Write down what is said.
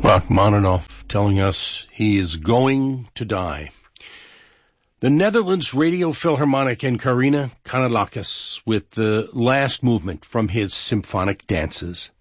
Rachmaninoff telling us he is going to die. The Netherlands Radio Philharmonic and Karina Kanellakis with the last movement from his symphonic dances.